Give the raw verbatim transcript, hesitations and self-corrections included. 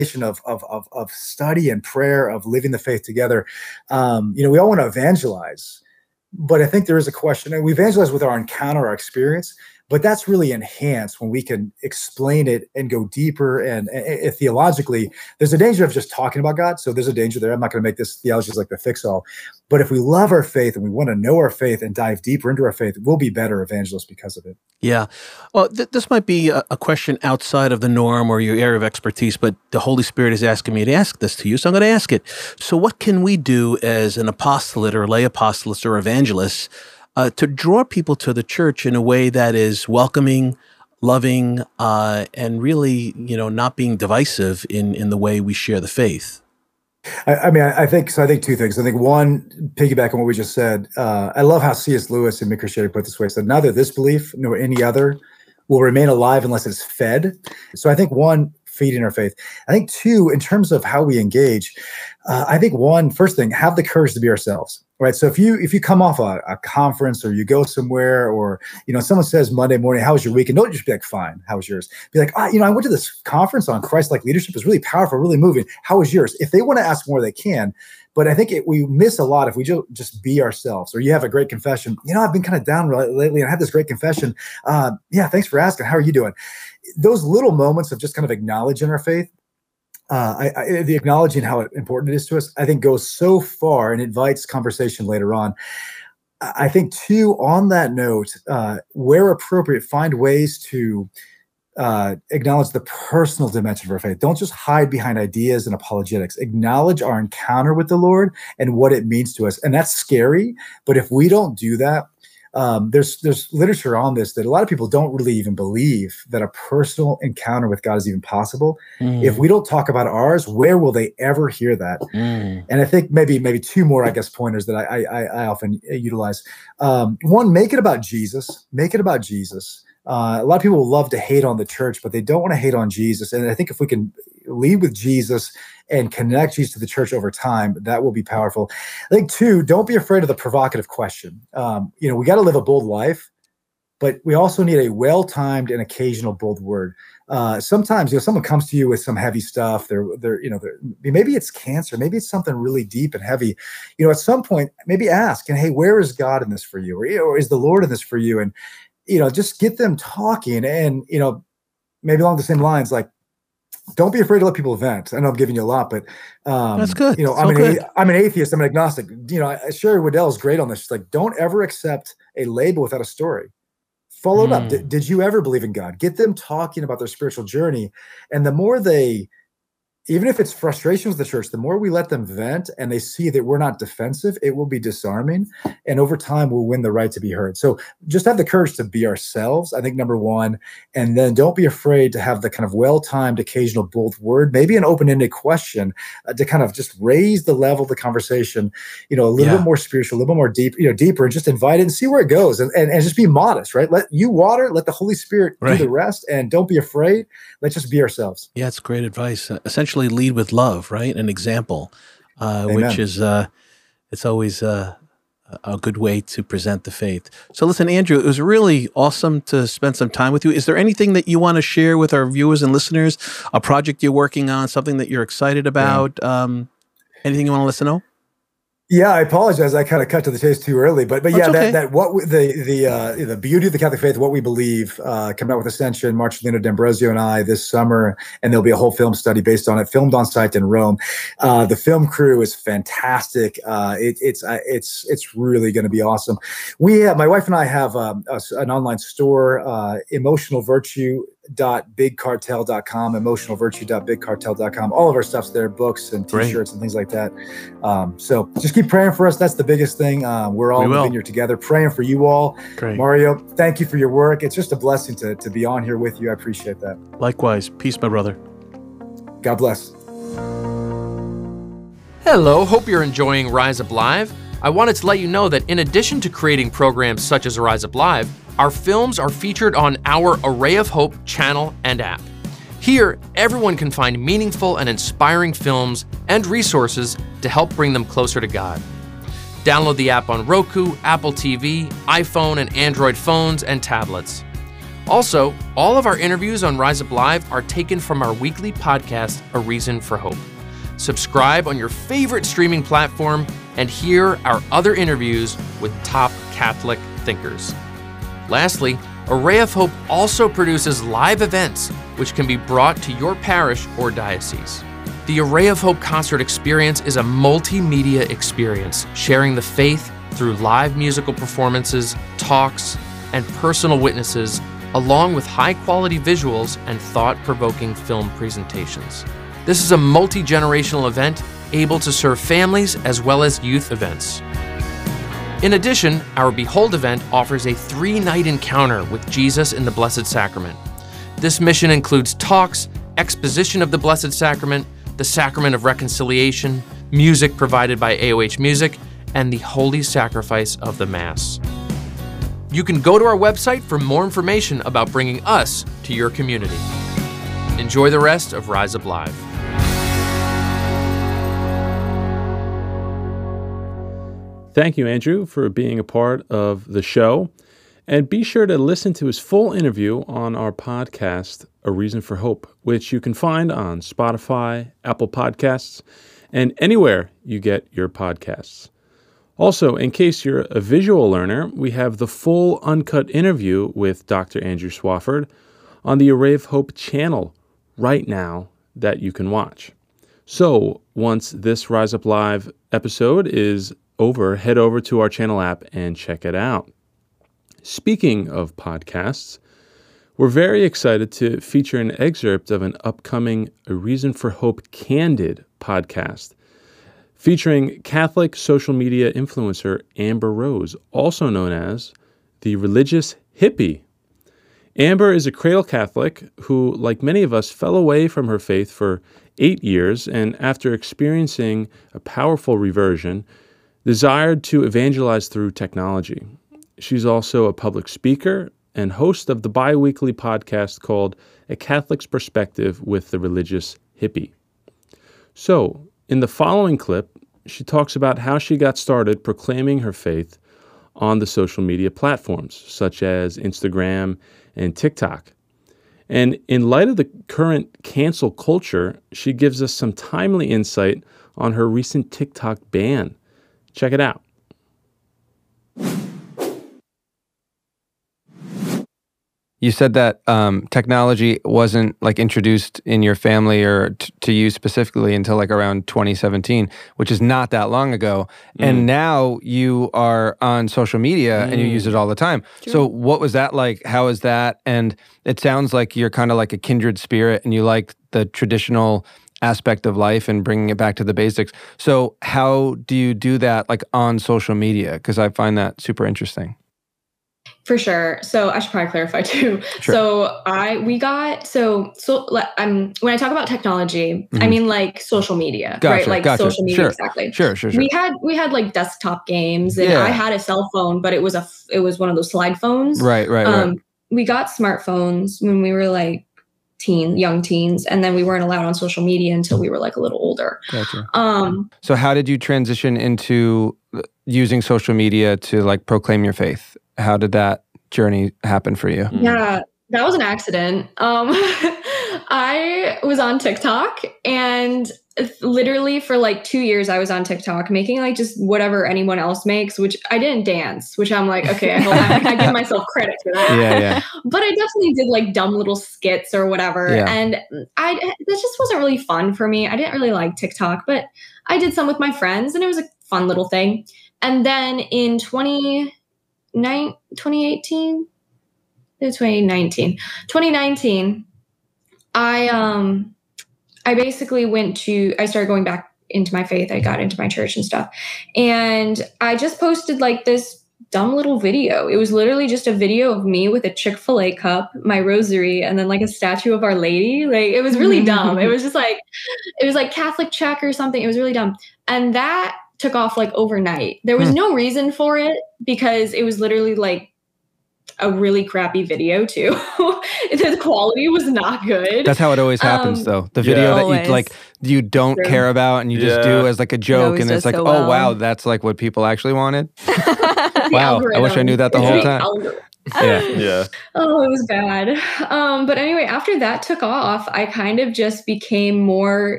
Of, of of of study and prayer, of living the faith together. Um, you know, we all want to evangelize, but I think there is a question, and we evangelize with our encounter, our experience, but that's really enhanced when we can explain it and go deeper. And, and, and theologically, there's a danger of just talking about God. So there's a danger there. I'm not going to make this theology like the fix-all. But if we love our faith and we want to know our faith and dive deeper into our faith, we'll be better evangelists because of it. Yeah. Well, th- this might be a, a question outside of the norm or your area of expertise, but the Holy Spirit is asking me to ask this to you, so I'm going to ask it. So what can we do as an apostolate or lay apostolates or evangelists Uh, to draw people to the church in a way that is welcoming, loving, uh, and really, you know, not being divisive in, in the way we share the faith? I, I mean, I, I think so. I think two things. I think one, piggyback on what we just said. Uh, I love how C S Lewis in Mere Christianity put it this way: said, "Neither this belief nor any other will remain alive unless it's fed." So I think one, feeding our faith. I think two, in terms of how we engage. Uh, I think one, first thing, have the courage to be ourselves. Right. So if you if you come off a, a conference or you go somewhere, or, you know, someone says Monday morning, "How was your weekend?" Don't just be like, "Fine, how was yours?" Be like, ah, you know, "I went to this conference on Christ-like leadership. It's really powerful, really moving. How was yours?" If they want to ask more, they can. But I think it, we miss a lot if we just, just be ourselves. Or you have a great confession. "You know, I've been kind of down lately and I had this great confession. Uh, yeah, thanks for asking. How are you doing?" Those little moments of just kind of acknowledging our faith, Uh, I, I, the acknowledging how important it is to us, I think goes so far and invites conversation later on. I think too, on that note, uh, where appropriate, find ways to uh, acknowledge the personal dimension of our faith. Don't just hide behind ideas and apologetics. Acknowledge our encounter with the Lord and what it means to us. And that's scary, but if we don't do that, Um, there's there's literature on this that a lot of people don't really even believe that a personal encounter with God is even possible. Mm. If we don't talk about ours, where will they ever hear that? Mm. And I think maybe maybe two more, I guess, pointers that I I, I often utilize. Um, one, make it about Jesus. Make it about Jesus. Uh, a lot of people love to hate on the church, but they don't want to hate on Jesus. And I think if we can lead with Jesus and connect Jesus to the church over time, that will be powerful. I think two, don't be afraid of the provocative question. Um, you know, we got to live a bold life, but we also need a well-timed and occasional bold word. Uh, sometimes, you know, someone comes to you with some heavy stuff. They're, they're, you know, they're, maybe it's cancer, maybe it's something really deep and heavy. You know, at some point, maybe ask, and hey, where is God in this for you? Or, or is the Lord in this for you? And, you know, just get them talking, and, you know, maybe along the same lines, like, don't be afraid to let people vent. I know I'm giving you a lot, but um, that's good. You know, so I'm an good. a- I'm an atheist. I'm an agnostic. You know, Sherry Waddell is great on this. She's like, don't ever accept a label without a story. Follow it Mm. up. D- did you ever believe in God? Get them talking about their spiritual journey, and the more they, even if it's frustration with the church, the more we let them vent and they see that we're not defensive, it will be disarming. And over time, we'll win the right to be heard. So just have the courage to be ourselves, I think, number one. And then don't be afraid to have the kind of well-timed, occasional bold word, maybe an open-ended question uh, to kind of just raise the level of the conversation, you know, a little Yeah. bit more spiritual, a little bit more deep, you know, deeper, and just invite it and see where it goes. And, and, and just be modest, right? Let you water, let the Holy Spirit Right. do the rest, and don't be afraid. Let's just be ourselves. Yeah, it's great advice. Uh, essentially, lead with love, right? An example, uh, which is uh, it's always uh, a good way to present the faith. So, listen, Andrew, it was really awesome to spend some time with you. Is there anything that you want to share with our viewers and listeners? A project you're working on, something that you're excited about? Yeah. Um, anything you want to let us know? Yeah, I apologize. I kind of cut to the chase too early, but but oh, yeah, okay. that that what we, the the uh, the beauty of the Catholic faith, what we believe, uh, coming out with Ascension, Marcellino D'Ambrosio and I this summer, and there'll be a whole film study based on it, filmed on site in Rome. Uh, the film crew is fantastic. Uh, it, it's uh, it's it's really going to be awesome. We have, my wife and I have um, a, an online store, uh, emotional virtue dot big cartel dot com, emotional virtue dot big cartel dot com. All of our stuff's there, books and t-shirts Great. And things like that. Um, so just keep praying for us. That's the biggest thing. Uh, we're all we in the vineyard together, praying for you all. Great. Mario, thank you for your work. It's just a blessing to, to be on here with you. I appreciate that. Likewise. Peace, my brother. God bless. Hello, hope you're enjoying Rise Up Live. I wanted to let you know that in addition to creating programs such as Rise Up Live, our films are featured on our Array of Hope channel and app. Here, everyone can find meaningful and inspiring films and resources to help bring them closer to God. Download the app on Roku, Apple T V, iPhone and Android phones and tablets. Also, all of our interviews on Rise Up Live are taken from our weekly podcast, A Reason for Hope. Subscribe on your favorite streaming platform and hear our other interviews with top Catholic thinkers. Lastly, Array of Hope also produces live events which can be brought to your parish or diocese. The Array of Hope concert experience is a multimedia experience, sharing the faith through live musical performances, talks, and personal witnesses, along with high-quality visuals and thought-provoking film presentations. This is a multi-generational event able to serve families as well as youth events. In addition, our Behold event offers a three-night encounter with Jesus in the Blessed Sacrament. This mission includes talks, exposition of the Blessed Sacrament, the Sacrament of Reconciliation, music provided by A O H Music, and the Holy Sacrifice of the Mass. You can go to our website for more information about bringing us to your community. Enjoy the rest of Rise Up Live. Thank you, Andrew, for being a part of the show. And be sure to listen to his full interview on our podcast, A Reason for Hope, which you can find on Spotify, Apple Podcasts, and anywhere you get your podcasts. Also, in case you're a visual learner, we have the full uncut interview with Doctor Andrew Swafford on the Array of Hope channel right now that you can watch. So once this Rise Up Live episode is over, head over to our channel app and check it out. Speaking of podcasts, we're very excited to feature an excerpt of an upcoming A Reason for Hope Candid podcast featuring Catholic social media influencer Amber Rose, also known as the Religious Hippie. Amber is a cradle Catholic who, like many of us, fell away from her faith for eight years and after experiencing a powerful reversion, desired to evangelize through technology. She's also a public speaker and host of the bi-weekly podcast called A Catholic's Perspective with the Religious Hippie. So, in the following clip, she talks about how she got started proclaiming her faith on the social media platforms, such as Instagram and TikTok. And in light of the current cancel culture, she gives us some timely insight on her recent TikTok ban. Check it out. You said that um, technology wasn't like introduced in your family or t- to you specifically until like around twenty seventeen, which is not that long ago. Mm. And now you are on social media mm. and you use it all the time. True. So what was that like? How is that? And it sounds like you're kind of like a kindred spirit and you like the traditional aspect of life and bringing it back to the basics. So how do you do that like on social media? Because I find that super interesting. For sure. So I should probably clarify too. Sure. So I, we got, so, so um, when I talk about technology, mm-hmm. I mean like social media, gotcha, right? Like gotcha. social media, sure. exactly. Sure, sure, sure. We had, we had like desktop games and yeah. I had a cell phone, but it was a, it was one of those slide phones. Right, right, um, right. We got smartphones when we were like teen, young teens, and then we weren't allowed on social media until we were like a little older. Gotcha. Um, so how did you transition into using social media to like proclaim your faith? How did that journey happen for you? Yeah, that was an accident. Um, I was on TikTok and literally for like two years I was on TikTok making like just whatever anyone else makes, which I didn't dance, which I'm like, okay, I, I give myself credit for that. Yeah, yeah. But I definitely did like dumb little skits or whatever. Yeah. And I, this just wasn't really fun for me. I didn't really like TikTok, but I did some with my friends and it was a fun little thing. And then in twenty eighteen, twenty nineteen, twenty nineteen, I, um, I basically went to, I started going back into my faith. I got into my church and stuff. And I just posted like this dumb little video. It was literally just a video of me with a Chick-fil-A cup, my rosary, and then like a statue of Our Lady. Like it was really dumb. It was just like, it was like Catholic check or something. It was really dumb. And that took off like overnight. There was no reason for it because it was literally like a really crappy video too. The quality was not good. That's how it always happens um, though. The video yeah. that you like you don't True. care about and you yeah. just do as like a joke it and it's like, so oh well. wow, that's like what people actually wanted. Wow. I wish I knew that the it's whole time. Algorithm. Yeah. Yeah. Oh, it was bad. Um, but anyway, after that took off, I kind of just became more